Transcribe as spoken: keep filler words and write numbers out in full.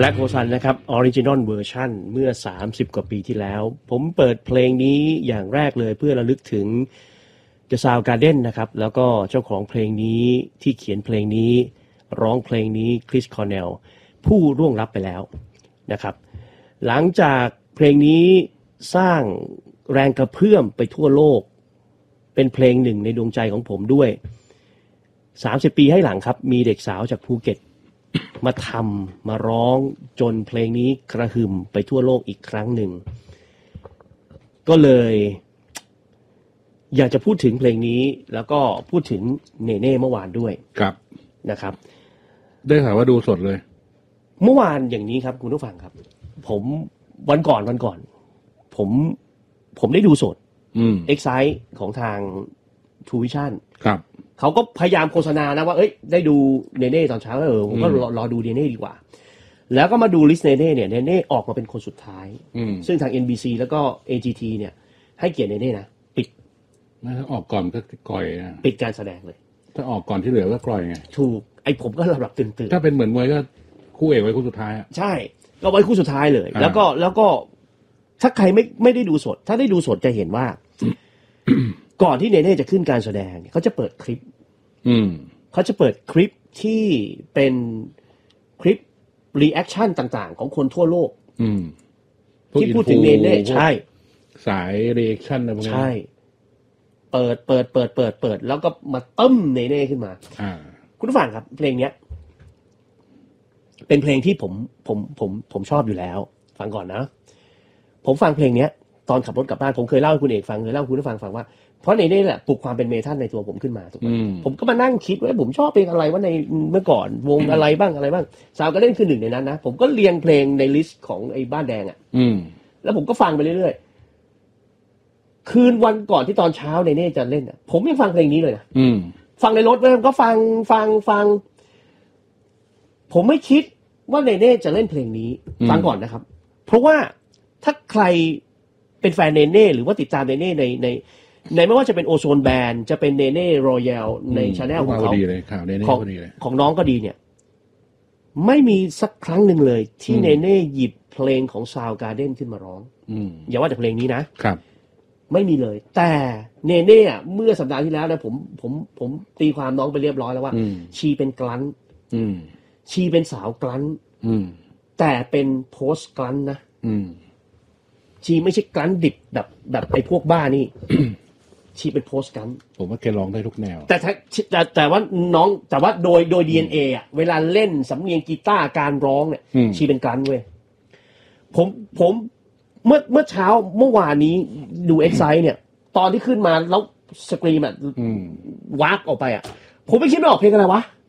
Black Hole Sun นะครับ Original Version เมื่อสามสิบกว่าปีที่แล้วผมเปิดเพลงนี้อย่างแรกเลยเพื่อระลึกถึง The Soundgarden นะครับแล้วก็เจ้าของเพลงนี้ที่เขียนเพลงนี้ร้องเพลงนี้คริสคอร์เนลผู้ร่วงลับไปแล้วนะครับหลังจากเพลงนี้สร้างแรงกระเพื่อมไปทั่วโลกเป็นเพลงหนึ่งในดวงใจของผมด้วยสามสิบปีให้หลังครับมีเด็กสาวจากภูเก็ตมาทำมาร้องจนเพลงนี้กระหึ่มไปทั่วโลกอีกครั้งหนึ่งก็เลยอยากจะพูดถึงเพลงนี้แล้วก็พูดถึงเนเน่เมื่อวานด้วยครับนะครับได้ข่าวว่าดูสดเลยเมื่อวานอย่างนี้ครับคุณผู้ฟังครับผมวันก่อนวันก่อนผมผมได้ดูสดอืม Excite ของทาง True Vision ครับเขาก็พยายามโฆษณานะว่าเอ้ยได้ดูเนเน่ตอนเช้าเออผมก็รอรอดูเนเน่ดีกว่าแล้วก็มาดูลิสต์เนเน่เนี่ยเนเน่ออกมาเป็นคนสุดท้ายซึ่งทาง เอ็น บี ซี แล้วก็ เอ จี ที เนี่ยให้เกียรติเนเน่นะปิดไม่ถ้าออกก่อนก็กล่อยนะปิดการแสดงเลยถ้าออกก่อนที่เหลือก็กล่อยไงถูกไอ้ผมก็หลับๆตื่นๆถ้าเป็นเหมือนมวยก็คู่เอกไว้คู่สุดท้ายอ่ะใช่ก็ไว้คู่สุดท้ายเลยแล้วก็แล้วก็ถ้าใครไม่ไม่ได้ดูสดถ้าได้ดูสดจะเห็นว่า ก่อนที่เนเน่จะขึ้นการแสดงเขาจะเปิดคลิปอืมเขาจะเปิดคลิปที่เป็นคลิปรีแอคชั่นต่างๆของคนทั่วโลกอืมที่พูดถึงเนเน่ใช่สายรีแอคชั่นอะไรพวกนี้ใช่เปิดเปิดเปิดเปิดเปิดแล้วก็มาตึ้มเนเน่ขึ้นมาอ่าคุณผู้ฟังครับเพลงเนี้ยเป็นเพลงที่ผมผมผมผมชอบอยู่แล้วฟังก่อนนะผมฟังเพลงเนี้ยตอนขับรถกลับบ้านผมเคยเล่าให้คุณเอกฟังเคยเล่าให้คุณผู้ฟังฟังว่าเพราะในนี้แหละปลุกความเป็นเมทัลในตัวผมขึ้นมาถูกไหมผมก็มานั่งคิดว่าผมชอบเพลงอะไรว่าในเมื่อก่อนวงอะไรบ้างอะไรบ้างซาวด์การ์เด้นคือหนึ่งในนั้นนะผมก็เรียงเพลงในลิสต์ของไอ้บ้านแดงอ่ะแล้วผมก็ฟังไปเรื่อยๆคืนวันก่อนที่ตอนเช้าในเน่จะเล่นอ่ะผมยังฟังเพลงนี้เลยนะฟังในรถเลยก็ฟังฟังฟังผมไม่คิดว่าเนเน่จะเล่นเพลงนี้ฟังก่อนนะครับเพราะว่าถ้าใครเป็นแฟนเนเน่หรือว่าติดตามเนเน่ในในในไม่ว่าจะเป็นโอโซนแบนด์จะเป็นเนเน่รอยัลในชาแนลของเขาของของน้องก็ดีเนี่ยไม่มีสักครั้งหนึ่งเลยที่เนเน่หยิบเพลงของซาวด์การ์เด้นขึ้นมาร้องอย่าว่าแต่เพลงนี้นะครับไม่มีเลยแต่เนเน่เมื่อสัปดาห์ที่แล้วนะผมผมผมตีความน้องไปเรียบร้อยแล้วว่าชีเป็นกลั้นชีเป็นสาวกลั้นแต่เป็นโพสต์กลั้นนะชีไม่ใช่กลั้นดิบแบบแบบไอ้พวกบ้านี่ ชีเป็นโพสต์กลั้นผมว่าแกร้องได้ทุกแนวแต่แต่แต่ว่าน้องแต่ว่าโดยโดย ดี เอ็น เอ อ่ะเวลาเล่นสำเนียงกีตาร์การร้องเนี่ยชีเป็นกลั้นเว้ยผมผมเมื่อเมื่อเช้าเมื่อวานนี้ดูเอ็กไซต์เนี่ยตอนที่ขึ้นมาแล้วสกรีมอ่ะวากออกไปอ่ะผมไม่คิดไม่ออกเพลงอะไรวะ